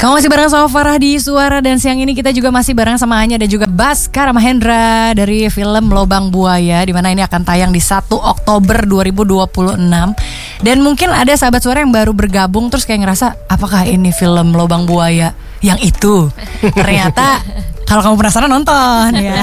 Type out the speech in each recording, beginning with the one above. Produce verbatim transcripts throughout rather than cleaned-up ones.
Kamu masih bareng sama Farah di Suara, dan siang ini kita juga masih bareng sama Anya dan juga Baskara Mahendra dari film Lobang Buaya, di mana ini akan tayang di satu Oktober dua ribu dua puluh enam. Dan mungkin ada sahabat Suara yang baru bergabung terus kayak ngerasa, apakah ini film Lobang Buaya yang itu? Ternyata kalau kamu penasaran nonton ya.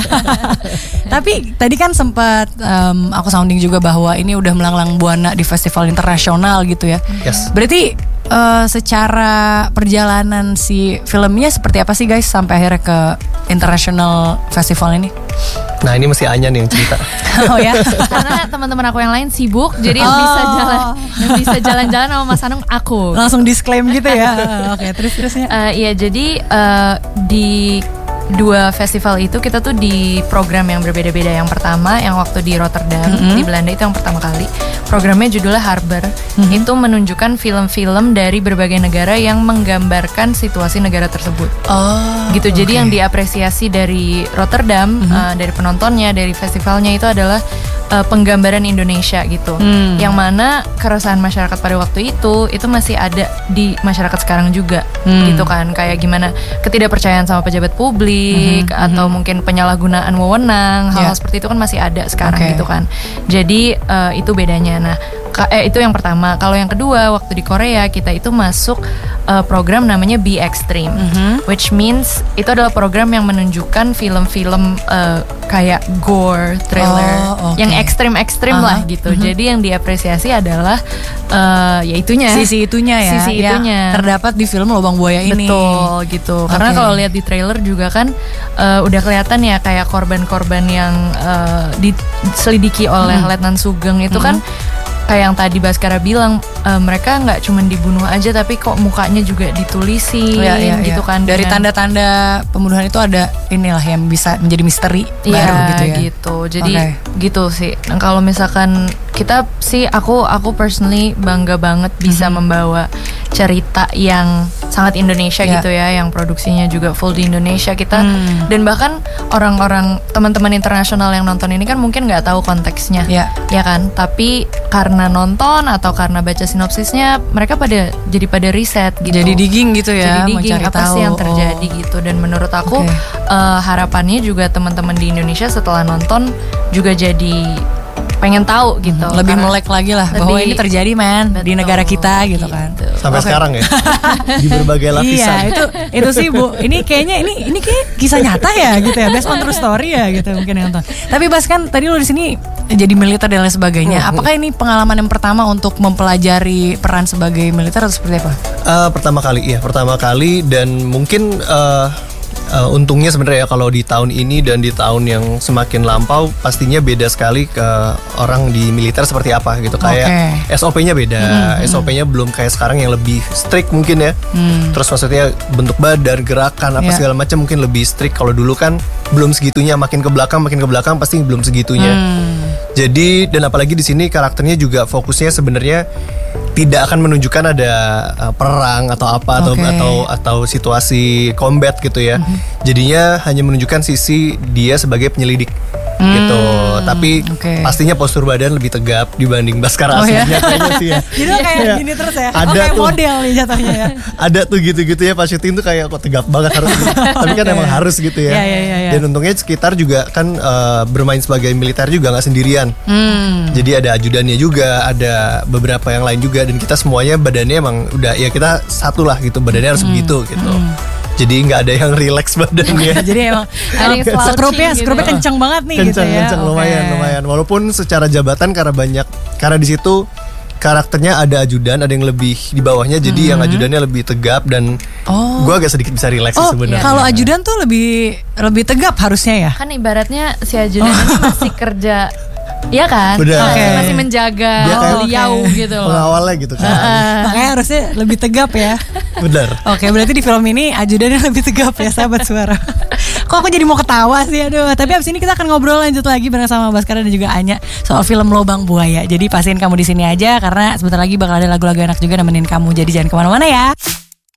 Tapi tadi kan sempat um, aku sounding juga bahwa ini udah melanglang buana di festival internasional gitu ya. Yes. Berarti Uh, secara perjalanan si filmnya seperti apa sih guys sampai akhirnya ke international festival ini? Nah ini mesti Anya nih yang cerita. Oh ya, karena teman-teman aku yang lain sibuk, jadi yang oh. bisa jalan, yang bisa jalan-jalan sama Mas Anung aku. Langsung disclaim gitu ya. Oke, okay, terus-terusnya. Uh, iya, jadi uh, di dua festival itu kita tuh di program yang berbeda-beda. Yang pertama yang waktu di Rotterdam, mm-hmm. di Belanda, itu yang pertama kali. Programnya judulnya Harbor. Mm-hmm. Itu menunjukkan film-film dari berbagai negara yang menggambarkan situasi negara tersebut. Oh, gitu. Jadi okay. yang diapresiasi dari Rotterdam, mm-hmm. uh, dari penontonnya, dari festivalnya itu adalah uh, penggambaran Indonesia gitu. Mm. Yang mana keresahan masyarakat pada waktu itu itu masih ada di masyarakat sekarang juga. Mm. Gitu kan, kayak gimana ketidakpercayaan sama pejabat publik. Mm-hmm, atau mm-hmm. mungkin penyalahgunaan wewenang, hal-hal yeah. seperti itu kan masih ada sekarang okay. gitu kan. Jadi uh, itu bedanya. Nah, ka- eh, itu yang pertama. Kalau yang kedua, waktu di Korea kita itu masuk uh, program namanya Be Extreme, mm-hmm. which means itu adalah program yang menunjukkan film-film uh, kayak gore, thriller, oh, okay. yang ekstrim-ekstrim uh-huh. lah gitu. Mm-hmm. Jadi yang diapresiasi adalah uh, ya itunya, sisi itunya ya, sisi ya, itunya terdapat di film Lobang Buaya ini. Betul gitu. Okay. Karena kalau lihat di trailer juga kan uh, udah kelihatan ya kayak korban-korban yang uh, diselidiki oleh hmm. Letnan Sugeng itu hmm. kan kayak yang tadi Baskara bilang, uh, mereka nggak cuma dibunuh aja tapi kok mukanya juga ditulisin ya, ya, gitu ya. Kan. Dari dengan tanda-tanda pembunuhan itu ada inilah yang bisa menjadi misteri ya, baru gitu ya. Gitu. Jadi okay. gitu sih. Nah, kalau misalkan kita sih aku aku personally bangga banget bisa mm-hmm. membawa cerita yang sangat Indonesia yeah. gitu ya, yang produksinya juga full di Indonesia kita mm. dan bahkan orang-orang teman-teman internasional yang nonton ini kan mungkin nggak tahu konteksnya yeah. ya kan, tapi karena nonton atau karena baca sinopsisnya mereka pada jadi pada riset gitu, jadi digging gitu ya, jadi digging apa tahu. sih yang terjadi oh. gitu. Dan menurut aku okay. uh, harapannya juga teman-teman di Indonesia setelah nonton juga jadi pengen tahu gitu, hmm, lebih melek lagi lah lebih, bahwa ini terjadi man betul, di negara kita gitu, gitu kan sampai okay. sekarang ya di berbagai lapisan. Iya itu itu sih Bu, ini kayaknya ini ini kayak kisah nyata ya gitu ya, based on true story ya gitu mungkin yang nonton. Tapi Bas kan tadi lo di sini jadi militer dan lain sebagainya. Apakah ini pengalaman yang pertama untuk mempelajari peran sebagai militer atau seperti apa? Uh, pertama kali iya pertama kali dan mungkin uh, Uh, untungnya sebenarnya ya kalau di tahun ini dan di tahun yang semakin lampau pastinya beda sekali ke orang di militer seperti apa gitu. Kayak okay. S O P-nya beda, hmm, S O P-nya hmm. belum kayak sekarang yang lebih strict mungkin ya. hmm. Terus maksudnya bentuk badan, gerakan apa yeah. segala macam mungkin lebih strict. Kalau dulu kan belum segitunya, makin ke belakang makin ke belakang pasti belum segitunya. hmm. Jadi dan apalagi di sini karakternya juga fokusnya sebenarnya tidak akan menunjukkan ada uh, perang atau apa atau okay. atau atau situasi combat gitu ya. Mm-hmm. Jadinya hanya menunjukkan sisi dia sebagai penyelidik mm, gitu. Tapi okay. pastinya postur badan lebih tegap dibanding Baskara oh, aslinya ya? kayaknya sih ya. Jadi kayak ya. gini terus ya. Ada oh, kayak tuh, model nih jatuhnya ya. Ada tuh gitu-gitu ya pas syuting tuh kayak kok tegap banget harus. Tapi kan emang harus gitu ya. Ya, ya, ya, ya. Dan untungnya sekitar juga kan uh, bermain sebagai militer juga nggak sendirian. Mm. Jadi ada ajudannya juga, ada beberapa yang lain juga, dan kita semuanya badannya emang udah ya kita satu lah gitu, badannya harus mm. begitu gitu. Mm. Jadi nggak ada yang relax badannya. Jadi emang skrupnya gitu. skrupnya kencang banget nih kencang, gitu ya. Kencang okay. lumayan lumayan. Walaupun secara jabatan karena banyak karena di situ karakternya ada ajudan, ada yang lebih di bawahnya, jadi hmm. yang ajudannya lebih tegap dan oh. gue agak sedikit bisa relax oh, sebenarnya. Kalau ajudan tuh lebih lebih tegap harusnya ya. Kan ibaratnya si ajudan oh. ini masih kerja. Iya kan, okay. masih menjaga beliau okay. gitu loh. Pengawalnya gitu kan. Uh, makanya harusnya lebih tegap ya. Benar. Oke, okay, berarti di film ini ajudannya lebih tegap ya, sahabat Suara. Kok aku jadi mau ketawa sih, aduh. Tapi abis ini kita akan ngobrol lanjut lagi bareng sama Baskara dan juga Anya soal film Lobang Buaya. Jadi pastiin kamu di sini aja karena sebentar lagi bakal ada lagu-lagu enak juga nemenin kamu. Jadi jangan kemana-mana ya.